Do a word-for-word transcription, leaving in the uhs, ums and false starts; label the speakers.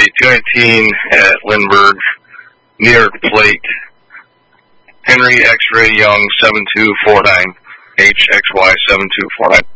Speaker 1: two nineteen at Lindbergh, New York plate, Henry X-Ray Young seven two four nine, H X Y seven two four nine.